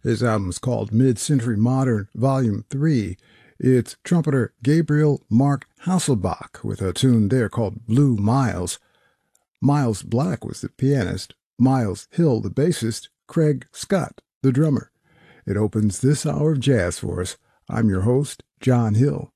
His album is called Mid-Century Modern Volume 3. It's trumpeter Gabriel Mark Hasselbach with a tune there called Blue Miles. Miles Black was the pianist, Miles Hill the bassist, Craig Scott the drummer. It opens this hour of jazz for us. I'm your host, John Hill.